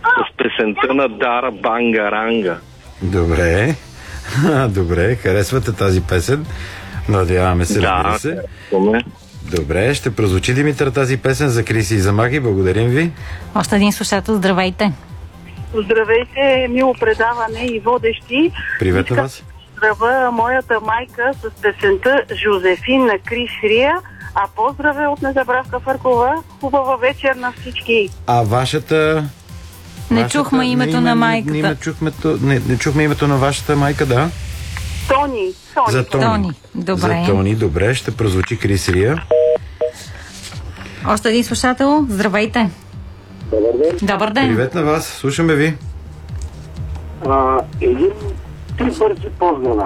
с песента на Дара Бангаранга. Добре. Добре, харесвате тази песен. Надяваме се, разбира се. Добре, ще прозвучи, Димитър, тази песен за Криси и за Маги. Благодарим ви. Още един слушател, здравейте. Здравейте, мило предаване и водещи. Привет на вас. Здрава моята майка с песента Жозефин на Крис Рия, а поздраве от Незабравка Фъркова. Хубава вечер на всички. А вашата... Не чухме името на майката. Не чухме името на вашата майка, да? Тони. За Тони. Добре. За Тони, добре, ще прозвучи Крис Рия. Още един слушател, здравейте. Добър ден. Привет на вас, слушаме ви. Един три бързи поздрава.